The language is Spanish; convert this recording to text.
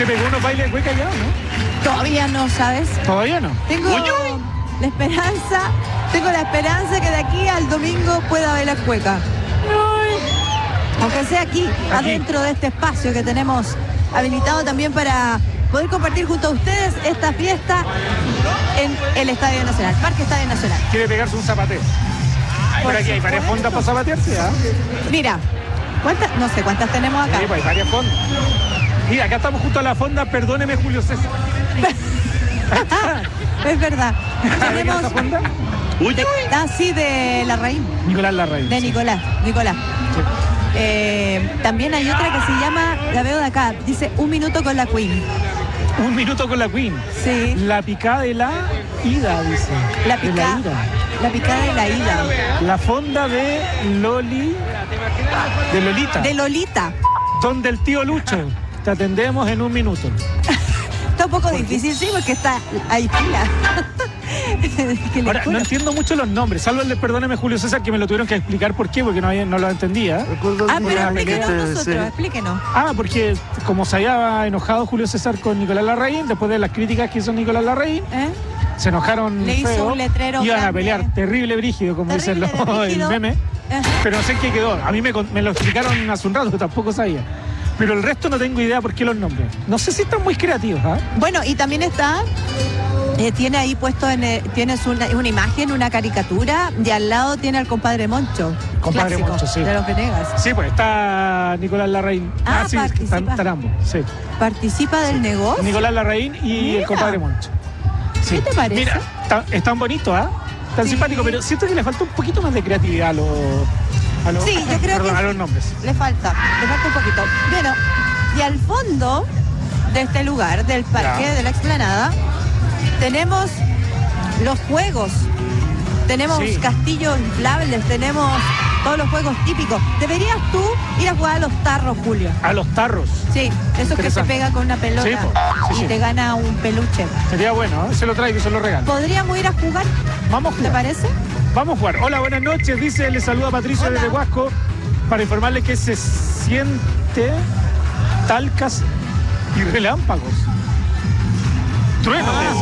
¿Se pegó unos bailes de cueca ya, no? Todavía no, ¿sabes? Todavía no. Tengo la esperanza que de aquí al domingo pueda haber la cueca. Aunque sea aquí, adentro de este espacio que tenemos habilitado también para poder compartir junto a ustedes esta fiesta en el Estadio Nacional, Parque Estadio Nacional. Quiere pegarse un zapateo. Por aquí hay varias fondas para zapatearse, ¿ah? Mira, no sé cuántas tenemos acá. Sí, pues hay varias fondas. Mira, acá estamos junto a la fonda, perdóneme Julio César. Es verdad. Tenemos esta fonda? sí, de Larraín. Nicolás Larraín. De Nicolás. Sí. También hay otra que se llama, la veo de acá, dice 1 minuto con la Queen. 1 minuto con la Queen. Sí. La picada de la ida, dice. La picada de la ida. La fonda de Lolita. De Lolita. Donde el tío Lucho. Te atendemos en 1 minuto. Está un poco difícil, sí, porque hay fila. Ahora, no entiendo mucho los nombres, salvo el de perdóneme Julio César, que me lo tuvieron que explicar por qué, porque no lo entendía. Pero explíquenos nosotros, explíquenos. Porque como se había enojado Julio César con Nicolás Larraín, después de las críticas que hizo Nicolás Larraín, se enojaron Le hizo feo, un letrero iban grande. a pelear terrible brígido, como dicen el meme. Pero no sé en qué quedó. A mí me lo explicaron hace un rato, que tampoco sabía. Pero el resto no tengo idea por qué los nombres. No sé si están muy creativos, ¿ah? Bueno, y también está, tiene ahí puesto, tienes una imagen, una caricatura, y al lado tiene al compadre Moncho. Compadre clásico, Moncho, sí. De los Venegas. Sí, pues está Nicolás Larraín. Sí, participa. están ambos, sí. ¿Participa del negocio? Nicolás Larraín y el compadre Moncho. Sí. ¿Qué te parece? Mira, es tan bonito, ¿ah? Tan simpático, pero siento que le falta un poquito más de creatividad a los sí, yo creo a que los nombres. le falta un poquito. Bueno, y al fondo de este lugar, del parque, de la explanada, tenemos los juegos. Tenemos castillos inflables, tenemos todos los juegos típicos. Deberías tú ir a jugar a los tarros, Julio. A los tarros. Sí, eso que se pega con una pelota y te gana un peluche. Sería bueno, ¿eh? Se lo traigo y se lo regalo. ¿Podríamos ir a jugar? Vamos a jugar. ¿Te parece? Vamos a jugar. Hola, buenas noches. Dice, le saluda Patricio desde Huasco para informarle que se siente talcas y relámpagos. Truenos.